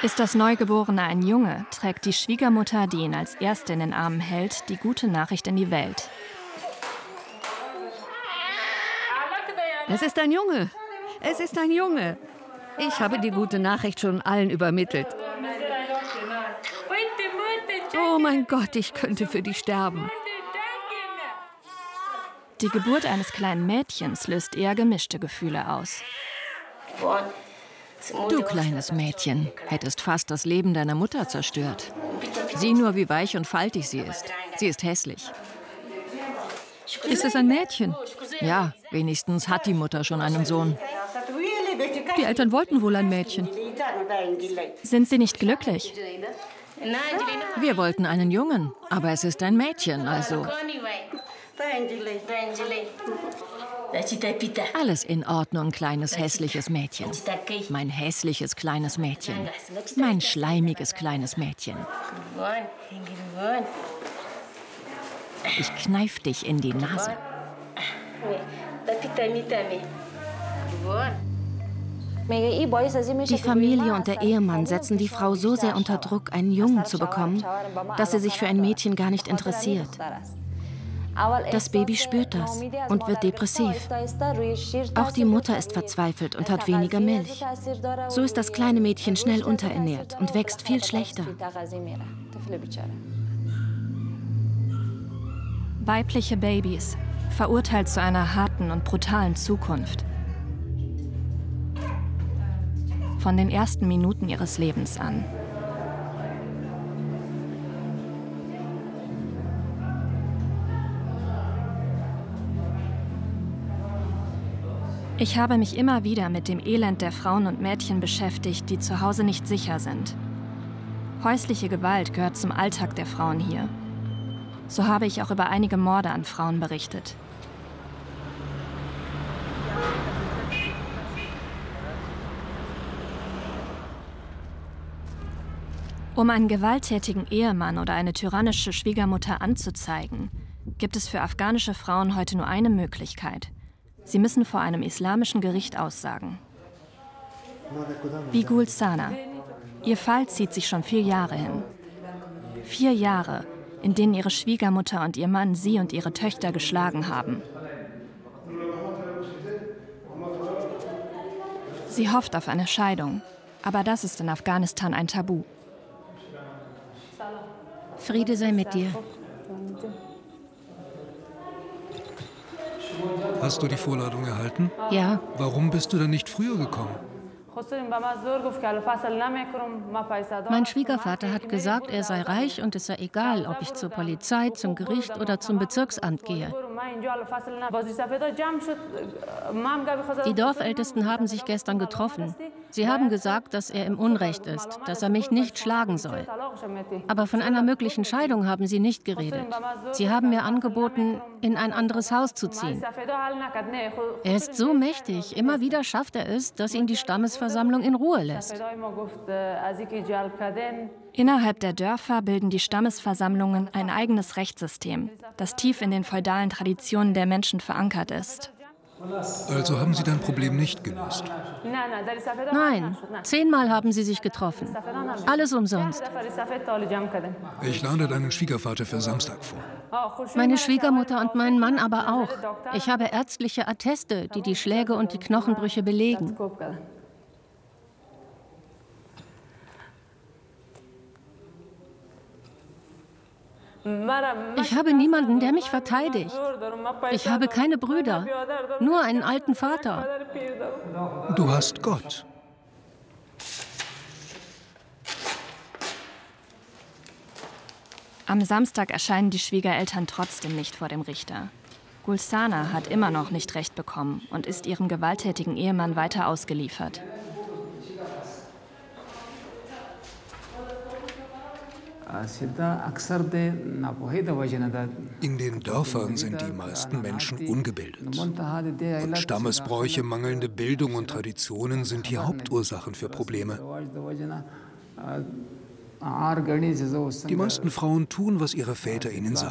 Ist das Neugeborene ein Junge, trägt die Schwiegermutter, die ihn als Erste in den Armen hält, die gute Nachricht in die Welt. Es ist ein Junge. Es ist ein Junge. Ich habe die gute Nachricht schon allen übermittelt. Oh mein Gott, ich könnte für die sterben. Die Geburt eines kleinen Mädchens löst eher gemischte Gefühle aus. Du kleines Mädchen, hättest fast das Leben deiner Mutter zerstört. Sieh nur, wie weich und faltig sie ist. Sie ist hässlich. Ist es ein Mädchen? Ja, wenigstens hat die Mutter schon einen Sohn. Die Eltern wollten wohl ein Mädchen. Sind sie nicht glücklich? Wir wollten einen Jungen, aber es ist ein Mädchen, also. Alles in Ordnung, kleines hässliches Mädchen. Mein hässliches kleines Mädchen. Mein schleimiges kleines Mädchen. Ich kneif dich in die Nase. Die Familie und der Ehemann setzen die Frau so sehr unter Druck, einen Jungen zu bekommen, dass sie sich für ein Mädchen gar nicht interessiert. Das Baby spürt das und wird depressiv. Auch die Mutter ist verzweifelt und hat weniger Milch. So ist das kleine Mädchen schnell unterernährt und wächst viel schlechter. Weibliche Babys, verurteilt zu einer harten und brutalen Zukunft. Von den ersten Minuten ihres Lebens an. Ich habe mich immer wieder mit dem Elend der Frauen und Mädchen beschäftigt, die zu Hause nicht sicher sind. Häusliche Gewalt gehört zum Alltag der Frauen hier. So habe ich auch über einige Morde an Frauen berichtet. Um einen gewalttätigen Ehemann oder eine tyrannische Schwiegermutter anzuzeigen, gibt es für afghanische Frauen heute nur eine Möglichkeit. Sie müssen vor einem islamischen Gericht aussagen. Wie Gul Sana. Ihr Fall zieht sich schon 4 Jahre hin. 4 Jahre, in denen ihre Schwiegermutter und ihr Mann sie und ihre Töchter geschlagen haben. Sie hofft auf eine Scheidung, aber das ist in Afghanistan ein Tabu. Friede sei mit dir. Hast du die Vorladung erhalten? Ja. Warum bist du denn nicht früher gekommen? Mein Schwiegervater hat gesagt, er sei reich und es sei egal, ob ich zur Polizei, zum Gericht oder zum Bezirksamt gehe. Die Dorfältesten haben sich gestern getroffen. Sie haben gesagt, dass er im Unrecht ist, dass er mich nicht schlagen soll. Aber von einer möglichen Scheidung haben sie nicht geredet. Sie haben mir angeboten, in ein anderes Haus zu ziehen. Er ist so mächtig, immer wieder schafft er es, dass ihn die Stammesversammlung in Ruhe lässt. Innerhalb der Dörfer bilden die Stammesversammlungen ein eigenes Rechtssystem, das tief in den feudalen Traditionen der Menschen verankert ist. Also haben sie dein Problem nicht gelöst? Nein, 10-mal haben sie sich getroffen. Alles umsonst. Ich lade deinen Schwiegervater für Samstag vor. Meine Schwiegermutter und mein Mann aber auch. Ich habe ärztliche Atteste, die die Schläge und die Knochenbrüche belegen. Ich habe niemanden, der mich verteidigt. Ich habe keine Brüder, nur einen alten Vater. Du hast Gott. Am Samstag erscheinen die Schwiegereltern trotzdem nicht vor dem Richter. Gul Sana hat immer noch nicht Recht bekommen und ist ihrem gewalttätigen Ehemann weiter ausgeliefert. In den Dörfern sind die meisten Menschen ungebildet. Und Stammesbräuche, mangelnde Bildung und Traditionen sind die Hauptursachen für Probleme. Die meisten Frauen tun, was ihre Väter ihnen sagen.